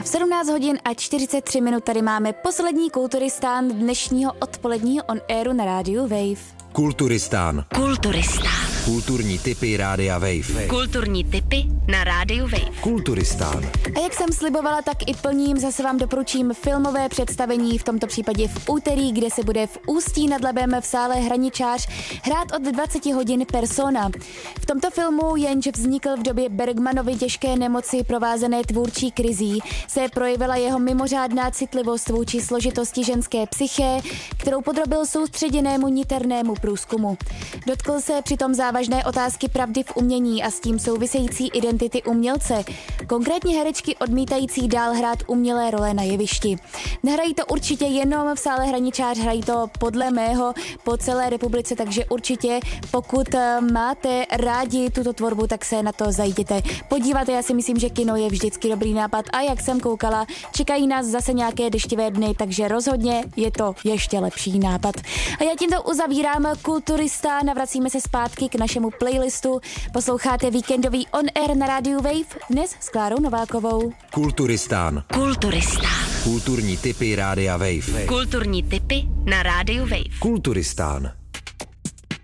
V 17 hodin a 43 minut tady máme poslední Kulturistán dnešního odpoledního on-airu na rádiu Wave. Kulturistán. Kulturistán. Kulturní tipy rádia Wave. Kulturní tipy na rádiu Wave. Kulturistán. A jak jsem slibovala, tak i plním, zase vám doporučím filmové představení, v tomto případě v úterý, kde se bude v Ústí nad Labem v sále Hraničář hrát od 20 hodin Persona. V tomto filmu, jenž vznikl v době Bergmanovy těžké nemoci provázené tvůrčí krizí, se projevila jeho mimořádná citlivost vůči složitosti ženské psyché, kterou podrobil soustředěnému niternému průzkumu. Dotkl se přitom závažné otázky pravdy v umění a s tím související identity umělce, konkrétně herečky odmítající dál hrát umělé role na jevišti. Nehrají to určitě jenom v sále Hraničář, hrají to podle mého po celé republice, takže určitě pokud máte rádi tuto tvorbu, tak se na to zajděte podívat. Já si myslím, že kino je vždycky dobrý nápad a jak jsem koukala, čekají nás zase nějaké deštivé dny, takže rozhodně je to ještě lepší nápad. A já tímto uzavírám Kulturista, navracíme se zpátky k našemu playlistu. Posloucháte víkendový on-air na rádiu Wave dnes s Klárou Novákovou. Kulturistán. Kulturistán. Kulturní tipy rádia Wave. Kulturní tipy na rádiu Wave. Kulturistán.